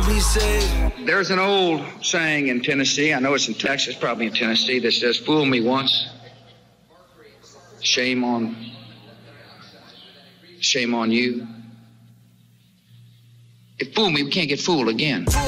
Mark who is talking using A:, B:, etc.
A: me safe.
B: There's an old saying in Tennessee, I know it's in Texas, probably in Tennessee, that says, fool me once, shame on you. If fool me, we can't get fooled again.